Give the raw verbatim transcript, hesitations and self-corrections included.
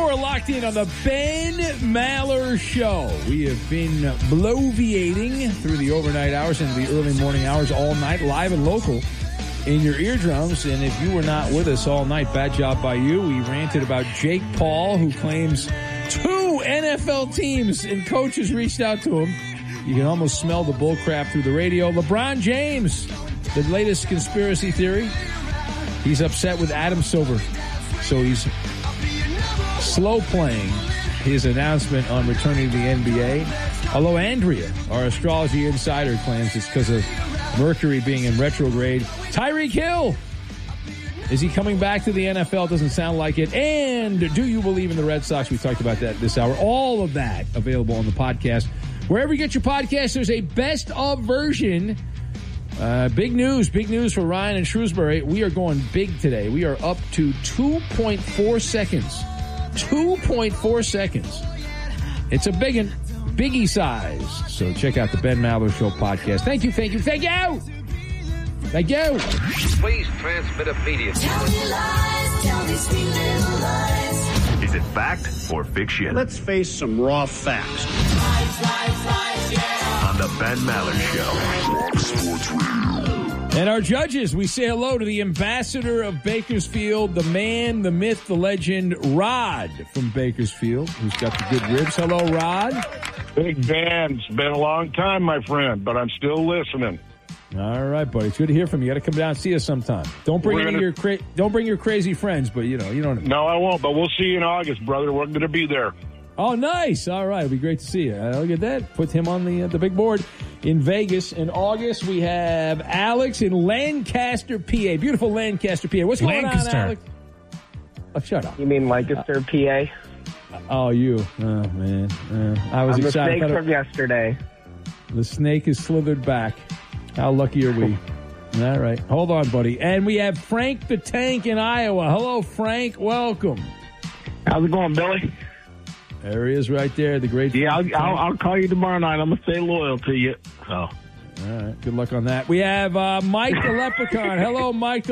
are locked in on the Ben Maller Show. We have been bloviating through the overnight hours and the early morning hours all night, live and local in your eardrums. And if you were not with us all night, bad job by you. We ranted about Jake Paul, who claims two N F L teams and coaches reached out to him. You can almost smell the bullcrap through the radio. LeBron James, the latest conspiracy theory. He's upset with Adam Silver, so he's slow playing his announcement on returning to the N B A. Although Andrea, our astrology insider, claims it's because of Mercury being in retrograde. Tyreek Hill, is he coming back to the N F L? Doesn't sound like it. And do you believe in the Red Sox? We talked about that this hour. All of that available on the podcast. Wherever you get your podcast, there's a best of version. Uh, big news, big news for Ryan and Shrewsbury. We are going big today. We are up to two point four seconds. two point four seconds. It's a big one, biggie size. So check out the Ben Maller Show podcast. Thank you, thank you, thank you. Thank you. Please transmit immediately. Tell me lies, tell me sweet little lies. Is it fact or fiction? Let's face some raw facts. Lies, lies, lies, yeah. On the Ben Maller Show. And our judges, we say hello to the ambassador of Bakersfield, the man, the myth, the legend, Rod from Bakersfield, who's got the good ribs. Hello, Rod. Big Dan. It's been a long time, my friend, but I'm still listening. All right, buddy. It's good to hear from you. You got to come down and see us sometime. Don't bring We're any gonna... of your cra- don't bring your crazy friends, but you know you don't. No, I won't. But we'll see you in August, brother. We're going to be there. Oh, nice. All right, it'll be great to see you. Uh, look at that. Put him on the uh, the big board in Vegas in August. We have Alex in Lancaster, P A. Beautiful Lancaster, P A. What's going Lancaster. on, Alex? Oh, shut up. You mean Lancaster, P A? Oh, you. Oh, man. Uh, I was I'm excited. the snake from yesterday. The snake is slithered back. How lucky are we? All right. Hold on, buddy. And we have Frank the Tank in Iowa. Hello, Frank. Welcome. How's it going, Billy? There he is right there, the great... Yeah, I'll, I'll, I'll call you tomorrow night. I'm going to stay loyal to you. So. All right. Good luck on that. We have uh, Mike the Leprechaun. Hello, Mike the